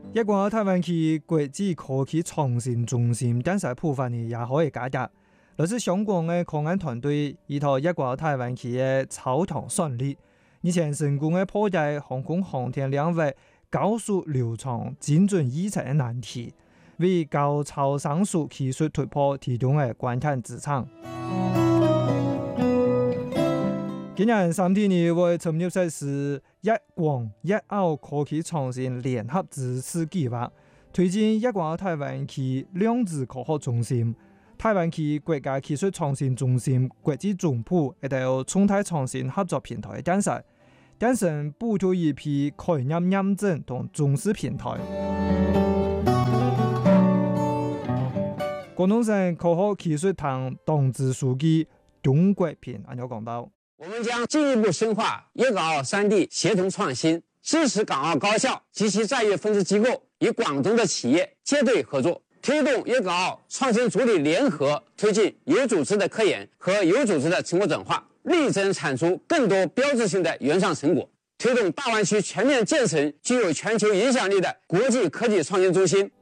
一個台灣區國際科技創新中心電視部分也可以解答。來自香港嘅科研團隊依託一個台灣區嘅超強算力，以前成功嘅破解航空航天領域高速流暢、精準預測嘅難題，為高超聲速技術突破提供嘅關鍵支撐。今年3天呢會參與實施一廣一澳科技創新聯合支持計劃，推進一個台灣區量子科學中心、台灣區國家技術創新中心國際總部一條衝太創新合作平台建設，誕生補助一批概念驗證同重視平台。廣東省科學技術廳黨支書記董國平有講到。 我們將進一步深化粵港澳3地協同創新，支持港澳高校及其在粵分支機構與廣東的企業結對合作，推動粵港澳創新主體聯合推進有組織的科研和有組織的成果轉化，力爭產出更多標誌性的原創成果，推動大灣區全面建成具有全球影響力的國際科技創新中心。